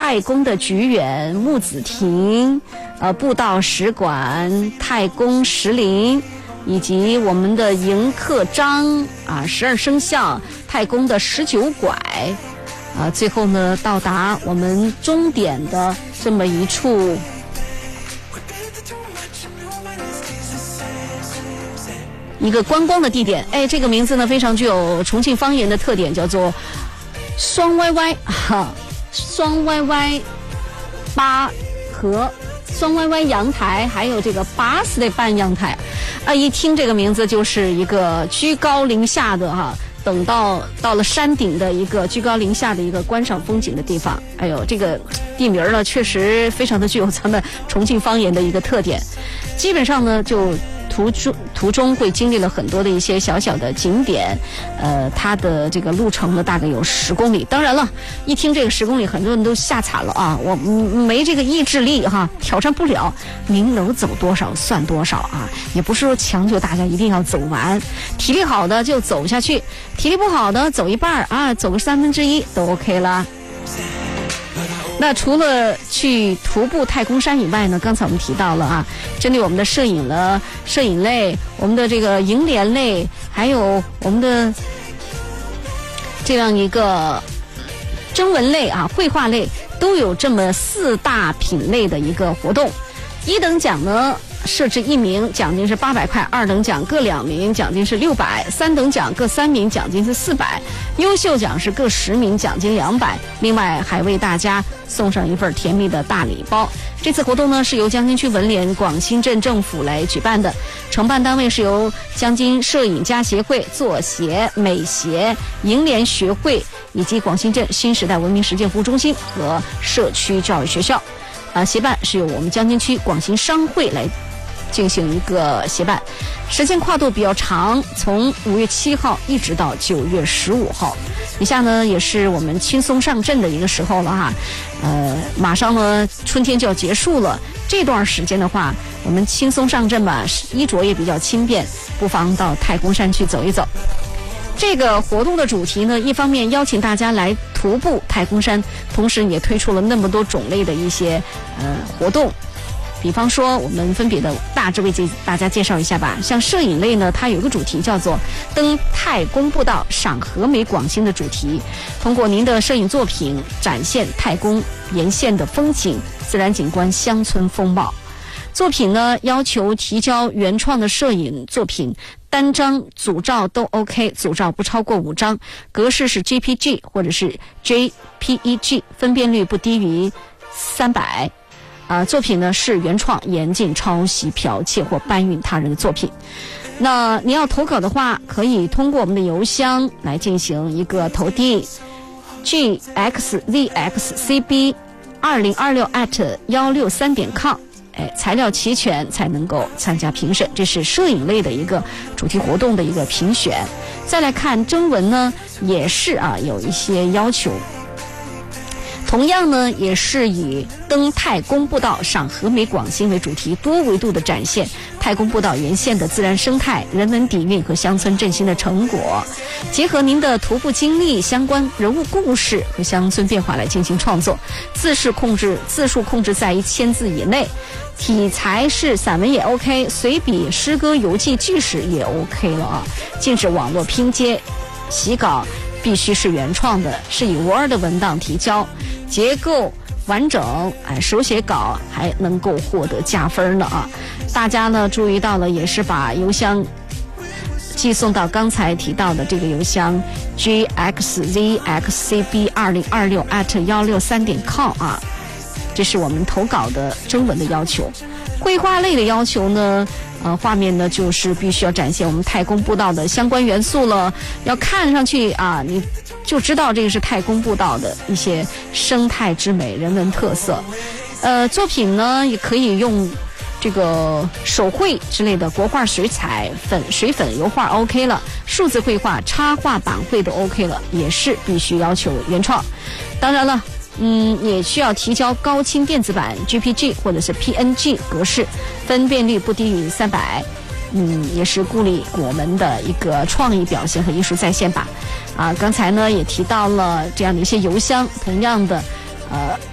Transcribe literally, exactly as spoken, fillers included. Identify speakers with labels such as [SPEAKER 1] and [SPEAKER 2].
[SPEAKER 1] 太公的菊园、木子亭、呃布道使馆、太公石林，以及我们的迎客章啊、十二生肖、太公的十九拐啊，最后呢到达我们终点的这么一处一个观光的地点。哎，这个名字呢非常具有重庆方言的特点，叫做双歪歪哈，双歪歪八和双歪歪阳台，还有这个八十的半阳台啊，一听这个名字就是一个居高临下的哈，等到到了山顶的一个居高临下的一个观赏风景的地方。哎呦，这个地名呢确实非常的具有咱们重庆方言的一个特点。基本上呢就途中途中会经历了很多的一些小小的景点，呃，它的这个路程呢大概有十公里。当然了，一听这个十公里，很多人都吓惨了啊！我没这个意志力哈，挑战不了。您能走多少算多少啊！也不是说强求大家一定要走完，体力好的就走下去，体力不好的走一半啊，走个三分之一都 OK 了。那除了去徒步太公山以外呢，刚才我们提到了啊，针对我们的摄影了、摄影类、我们的这个楹联类，还有我们的这样一个征文类啊、绘画类，都有这么四大品类的一个活动。一等奖呢设置一名，奖金是八百块；二等奖各两名，奖金是六百；三等奖各三名，奖金是四百；优秀奖是各十名，奖金两百。另外还为大家送上一份甜蜜的大礼包。这次活动呢是由江津区文联广新镇政府来举办的，承办单位是由江津摄影家协会、作协、美协、楹联学会以及广新镇新时代文明实践服务中心和社区教育学校。啊，协办是由我们江津区广新商会来进行一个协办，时间跨度比较长，从五月七号一直到九月十五号。以下呢也是我们轻松上阵的一个时候了哈，呃，马上呢春天就要结束了，这段时间的话，我们轻松上阵吧，衣着也比较轻便，不妨到太公山去走一走。这个活动的主题呢，一方面邀请大家来徒步太公山，同时也推出了那么多种类的一些呃活动。比方说我们分别的大致为大家介绍一下吧。像摄影类呢，它有一个主题叫做登太公步道赏和美广新的主题，通过您的摄影作品展现太公沿线的风景、自然景观、乡村风貌。作品呢要求提交原创的摄影作品，单张组照都 OK， 组照不超过五张，格式是 J P G 或者是 J P E G， 分辨率不低于三百。啊，作品呢是原创，严禁抄袭、剽窃或搬运他人的作品。那您要投稿的话，可以通过我们的邮箱来进行一个投递 ，g x z x c b 二零二六 at 幺六三点 com。哎，材料齐全才能够参加评审，这是摄影类的一个主题活动的一个评选。再来看征文呢，也是啊有一些要求。同样呢，也是以登太公步道赏和美广新为主题，多维度的展现太公步道沿线的自然生态、人文底蕴和乡村振兴的成果，结合您的徒步经历、相关人物故事和乡村变化来进行创作。字数控制字数控制在一千字以内，题材是散文也 OK， 随笔、诗歌、游记、纪实也 OK 了啊。禁止网络拼接、洗稿，必须是原创的，是以 Word 文档提交，结构完整，哎，手写稿还能够获得加分呢啊！大家呢注意到了，也是把邮箱寄送到刚才提到的这个邮箱 g x z x c b 二零二六 at 幺六三点 com 啊，这是我们投稿的征文的要求。绘画类的要求呢，呃，画面呢就是必须要展现我们太公步道的相关元素了，要看上去啊，你就知道这个是太公步道的一些生态之美、人文特色。呃，作品呢也可以用这个手绘之类的国画、水彩、粉、水粉、油画 OK 了，数字绘画、插画、版绘都 OK 了，也是必须要求原创。当然了。嗯，也需要提交高清电子版 G P G 或者是 P N G 格式，分辨率不低于三百。嗯，也是鼓励我们的一个创意表现和艺术再现吧。啊，刚才呢也提到了这样的一些邮箱，同样的，呃。